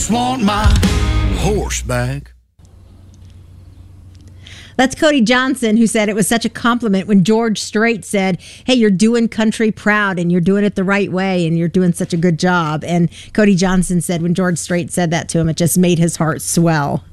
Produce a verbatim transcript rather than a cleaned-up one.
just want my horse back. That's Cody Johnson, who said it was such a compliment when George Strait said, hey, you're doing country proud and you're doing it the right way and you're doing such a good job. And Cody Johnson said when George Strait said that to him, it just made his heart swell.